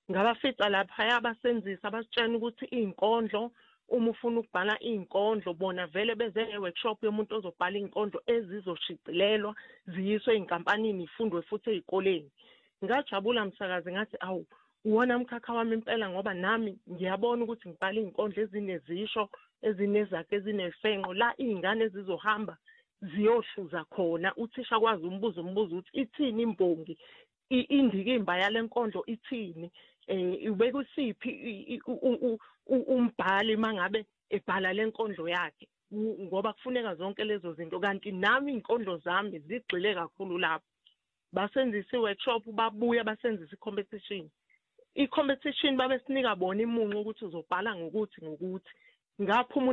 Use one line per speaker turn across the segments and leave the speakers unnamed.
ngabafica lapha abasenzisa basitshela ukuthi izinkondlo uma ufuna ukubhala izinkondlo bona vele beze workshop yomuntu ozobhala izinkondlo ezizoshicilelwa ziyiswe enkampanini ifundwe futhi ezikoleni. Ngajabula msakazi ngathi awu uwona mkhakha wami impela ngoba nami ngiyabona ukuthi ngibhala izinkondlo ezinezisho ezinezakhe ezinefenqo la izingane ezizohamba ziyohluza khona uthisha kwazi umbuzo ukuthi ithini imbongi indikimba yale nkondlo ithini ubeka usiphi umbhali mangabe ebhala le nkondlo yakhe ngoba kufuneka zonke lezo zinto kanti nami izinkondlo zami zigxile kakhulu lapho. Basenzisa iworkshop babuya basenzisa icompetition. I-competition babesinika bona imuncu ukuthi uzobhala ngokuthi ngaphuma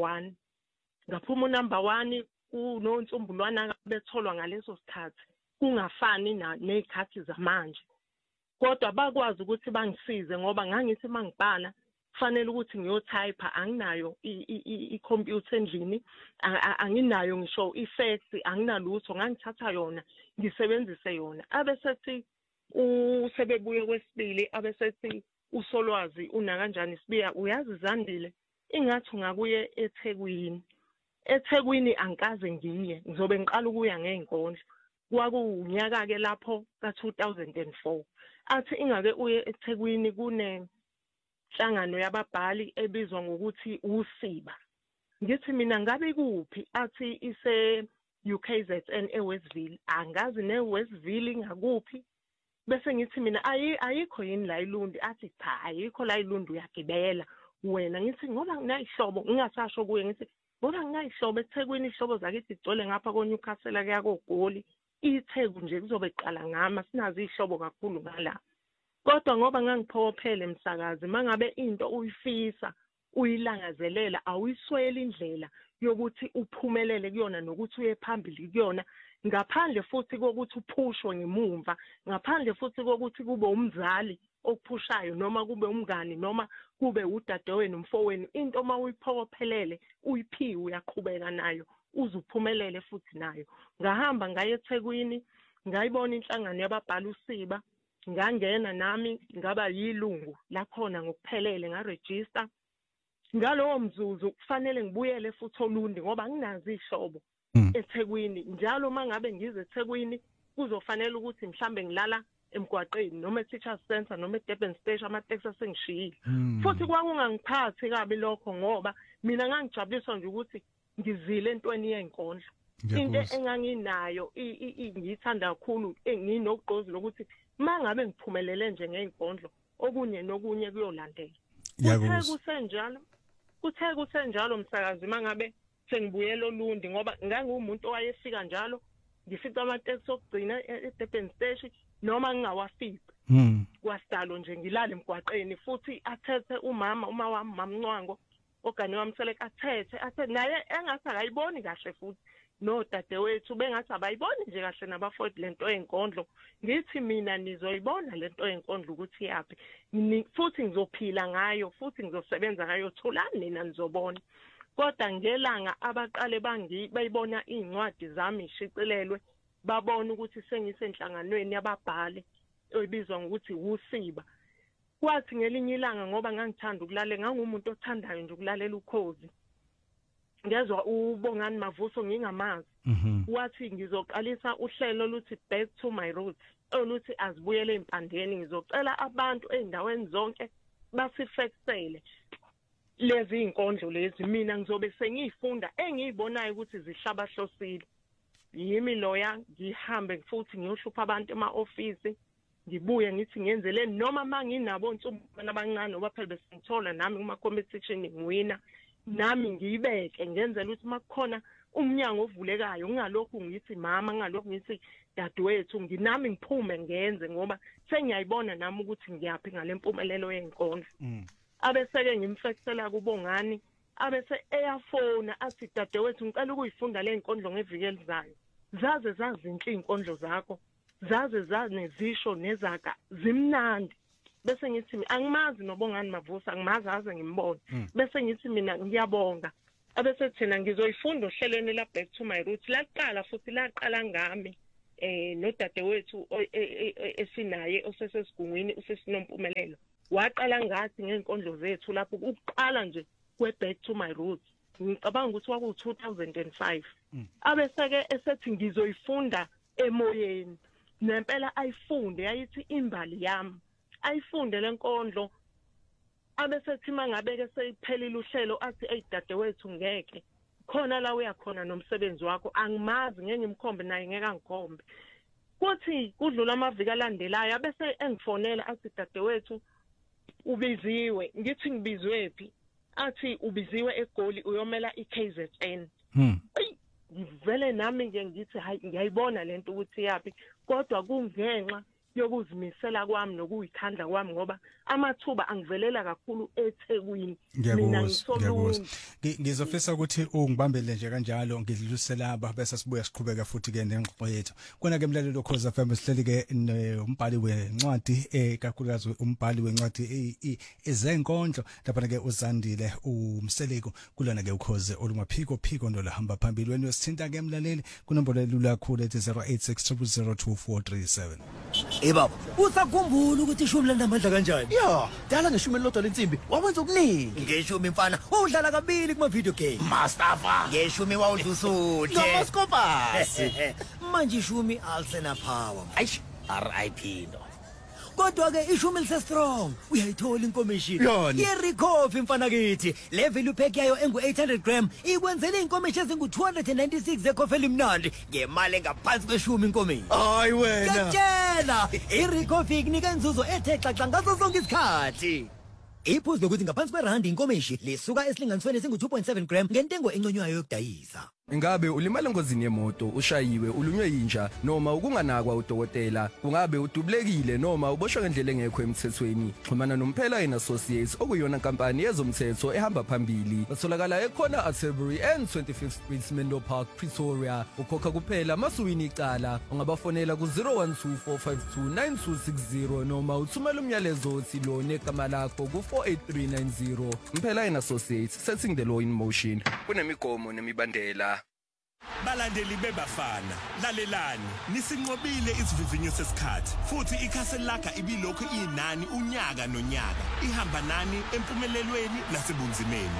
unumber 1 uNonsumbulwana betholwa ngaleso sikhathi kungafani nezikhathi zamanje. Kodwa bakwazi ukuthi bangisize ngoba ngangithi mangibhala kufanele ukuthi ngiyotype anginayo i-computer endlini anginayo ngisho i-fax anginalutho ngangithatha yona ngisebenzise yona. Abesethi usebebuye kwesibili abesethi uSolwazi una kanjani sibiya uyazi Zandile ingathi ngakuye eThekwini angikaze ngiye ngizobe ngiqala ukuya ngeenkondlo kwakunyaka ke lapho ka2004 athi ingake uye eThekwini kunenhlangano yababhali ebizwa ngokuthi uSiba. Ngithi mina ngabe kuphi athi ise UKZN eWestville angazi neWestville ngakuphi bese ngithi mina ayikho yini la iLundi athi cha ayikho la iLundi uyagibela wena ngithi ngoba nginayihlobo ngingasasho kuye ngithi ngoba nginayihlobo eThekwini ihlobo zakithi igcwele ngapha koNewcastle kuyakogoli iTheku nje kuzobe iqala ngama sinazi ihlobo kakhulu ngala. Kodwa ngoba ngangiphophele msakazi mangabe into uyifisa uyilangazelela awuyisweli indlela yokuthi uphumelele kuyona nokuthi uye phambili kuyona ngaphandle futhi kokuthi uphushwe ngemumva ngaphandle futhi kokuthi kube umzali okuphushayo noma kube umngani noma kube udadewenu umfowenu into mawuyiphokophelele uyiphiwe uyaqhubeka nayo uzuphumelele futhi nayo. Ngahamba ngaye eThekwini ngayibona inhlangano yababhali uSiba ngangena nami ngaba yilungu lakhona ngokuphelele ngaregister. Ngalowo mzuzu kufanele ngibuyele futhi oLundi ngoba nginazi ihlobo eThekwini njalo mangabe ngize eThekwini kuzofanele ukuthi mhlambe ngilala emgwaqeni noma eTeachers Center noma eDurban Station ama-taxi asengishiyile futhi kwakungangiphathi kabi lokho ngoba mina ngangijabuliswa nje ukuthi ngizile entweni yenkondlo. Into enganginayo ngiyithanda kakhulu enginogqozi lokuthi mangabe ngiphumelele nje ngeenkondlo okunye nokunye kuyolandela. Kuthe kusenjalo msakazi mangabe sengibuyela oLundi ngoba ngangumuntu owayefika njalo ngifica ama-taxi okugcina eDurban Station noma ngingawafiki kwasidalo nje ngilala emgwaqeni futhi athethe uma wami mamncwango ogane wamseleka athethe naye engathi akayiboni kahle futhi no dadewethu bengathi abayiboni nje kahle nabafowethu lento yenkondlo. Ngithi mina nizoyibona lento yenkondlo ukuthi yaphi futhi ngizophila ngayo futhi ngizosebenza ngayo tholani nina nizobona. Kodwa ngelanga abaqale bayibona incwadi zami ishicilelwe babona ukuthi sengisenhlanganweni yababhali ebizwa ngokuthi uSiba. Kwathi ngelinye ilanga ngoba ngangithanda ukulalela ngangumuntu othandayo nje ukulalela ukhozi ngezwa uBongani Mavuso ngingamazi wathi ngizoqalisa uhlelo oluthi Back to My Roots oluthi azibuyele empandeni ngizocela abantu ezindaweni zonke basifexele lezi inkondlo lezi mina ngizobe sengiyifunda engiyibonayo ukuthi zihlabahlosile yimi loya ngihambe futhi ngiyohlupha abantu ema-office ngibuye ngithi ngenzeleni noma manginabo onsumbana abancane oba phela besengithola nami kuma competition ngiwina nami ngiyibeke ngenzela ukuthi makukhona umnyango ovulekayo ngingalokhu ngithi mama ngingalokhu ngithi dadewethu nginami ngiphume ngenze ngoba sengiyayibona nami ukuthi ngiyaphi ngalempumelelo yenkondlo. Abese-ke ngimfexela kuBongani abese eyafona athi dadewethu ngicela ukuyifunda le nkondlo ngeviki elizayo zaze zazinhle inkondlo zakho zaze zanezisho nezakha zimnandi. Bese ngithi angimazi noBongani Mavuso angimazi aze ngimbone bese ngithi mina ngiyabonga abese thina ngizoyifunda ohlelweni la Back to My Roots laqala futhi laqala ngami nodadewethu esinaye osesesigungwini usesinompumelelo waqala ngathi ngenkondlo zethu lapho ukuqala nje back to my roots ngicabanga ukuthi kwaku 2005 abeseke esethi ngizoyifunda emoyeni nempela ayifunde yayithi imbali yami ayifunde lenkondlo abesethi mangabeke seyiphelile uhlelo athi dadewethu ngeke khona la uyakhona nomsebenzi wakho angimazi ngeke ngimkhombe naye ngeke angikhombe kuthi kudlula amaviki alandelayo bese engifonela athi dadewethu ubiziwe ngithi ngibizwephi athi ubiziwe eGoli uyomela iKZN ngivele nami nje ngithi hayi ngiyayibona lento ukuthi yapi kodwa kungenxa yokuzimisela kwami nokuyikhandla kwami ngoba amathuba angivelela kakhulu eThekwini mina ngisolungu
ngizofisa ukuthi ungibambele nje kanjalo ngidlulisela aba bese sibuya siqhubeka futhi ke nengxoxo yethu kona ke mlalelo Khoza FM sihleli ke umbhali wencwadi kakhulukazi umbhali wencwadi ezenkondlo lapha ke uZandile uMseleko kulona ke ukhoze olumaphiko phiko nolahamba phambili wena sithinta ke mlaleli kunombolo elula kakhulu ethi 0860002437
baba usakhumbula ukuthi ishumi lenamandla kanjani
ya dala ngeshumi lodwa lensimbi wawenza okuningi
ngeshumi mfana udlala kabili kuma video game
Mustafa
ngeshumi wawudusuthe
nomaskopasi
manje ishumi alsena power
ayish RIP no
kodwa ke ishumi lise strong uyayithola inkomishini ye-recovery mfana kithi le value pack yayo engu 800 gram ikwenzela inkomishi ezingu 296 zecoffee elimnandi ngemali engaphansi kweshumi inkomishi
hayi wena
ngiyatshela i-recovery inika inzuzo ethe xaxa ngaso sonke isikhathi iphuzu lokuthi ngaphansi kwerandi inkomishi lisuka esilinganisweni esingu 2.7 gram ngentengo enconywayo yokudayisa.
Ingabe ulimala engozini yemoto ushayiwe ulunywe yinja noma ukunganakwa udokotela ungabe udubulekile noma uboshwe ngendlela engekho emthethweni xhumana nomphela Associates okuyona inkampani yezomthetho ehamba phambili batholakala ekhona Atterbury and 25th Street Menlo Park Pretoria ukhokha kuphela masuwini icala ungabafonela ku 0124529260 noma uthumela umyalezo othi lo negama lakho ku 48390 Mphela Associates setting the law in motion kunemigomo nemibandela.
Balandeli bebafana lalelani nisinqobile isivivinyo sesikhathi futhi iCastle ibilokho inani unyaka nonyaka ihamba nani empumelelweni nasebunzimeni.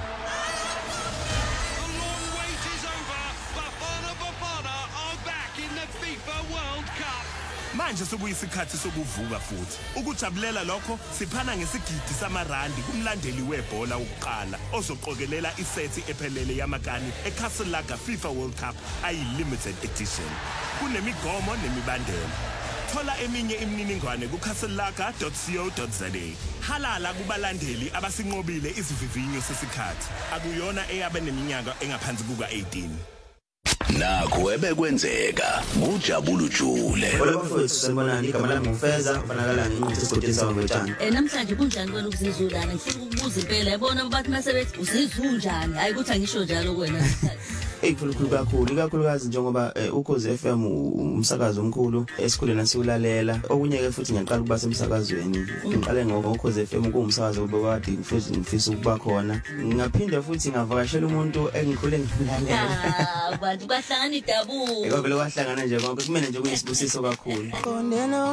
The long wait is over. Bafana are back in the FIFA World Cup.
Manje sokuyisikhathi sokuvuka futhi ukujabulela lokho siphana ngesigidi samarandi kumlandeli webhola ukuqala ozoqokelela isethi ephelele yamakani eCastle FIFA World Cup ayi-limited edition kunemigomo nemibandela thola eminye imininingwane ku-castlelaga.co.za halala kubalandeli abasinqobile isivivinyo sesikhathi akuyona eyabe neminyaka engaphansi kuka-18
nakho ebekwenzeka ngujabulu jule
bafowethu sanibonani igama lami ngufeza ufanakala ngincithe esigodini sawo wetshani
namhlanje kunjani kwena ukuzizulana ngifuna ukubuza impela yabona bathi masebethi usizunjani hayi ukuthi angisho njalo kwena
Khulu kakhulukazi njengoba ukhoze FM umsakazo omkhulu esikhuleni nasiwulalela okunye ke futhi ngiyaqala ukuba semsakazweni ngiqale ngokhoze FM kuwumsakazo obekade ngifisa ukuba khona ngaphinda futhi ngavakashela umuntu engikhule ngimlalela
bantu bahlangana idabu
vele wahlangana nje konke kumele nje kuyisibusiso kakhulu